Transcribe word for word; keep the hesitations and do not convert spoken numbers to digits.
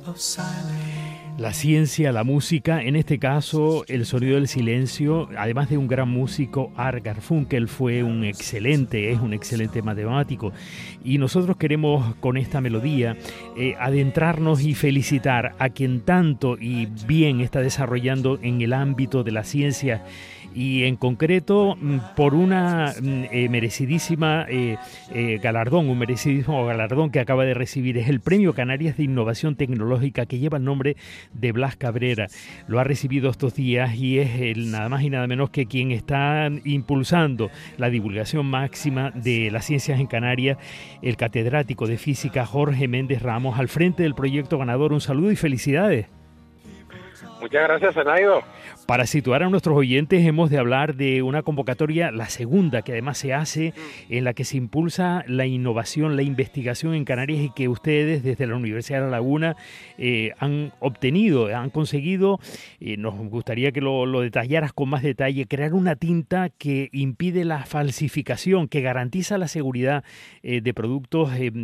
La ciencia, la música, en este caso el sonido del silencio, además de un gran músico, Art Garfunkel fue un excelente, es un excelente matemático. Y nosotros queremos con esta melodía eh, adentrarnos y felicitar a quien tanto y bien está desarrollando en el ámbito de la ciencia y en concreto por una eh, merecidísima eh, eh, galardón, un merecidísimo galardón que acaba de recibir. Es el Premio Canarias de Innovación Tecnológica que lleva el nombre de Blas Cabrera. Lo ha recibido estos días y es el, nada más y nada menos que quien está impulsando la divulgación máxima de las ciencias en Canarias, el catedrático de física Jorge Méndez Ramos, al frente del proyecto ganador. Un saludo y felicidades. Muchas gracias, Zenaido. Para situar a nuestros oyentes, hemos de hablar de una convocatoria, la segunda, que además se hace, en la que se impulsa la innovación, la investigación en Canarias y que ustedes desde la Universidad de La Laguna eh, han obtenido, han conseguido, eh, nos gustaría que lo, lo detallaras con más detalle, crear una tinta que impide la falsificación, que garantiza la seguridad eh, de productos eh,